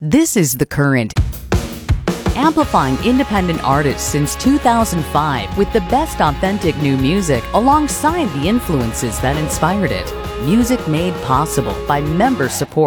This is The Current, amplifying independent artists since 2005 with the best authentic new music alongside the influences that inspired it. Music made possible by member support.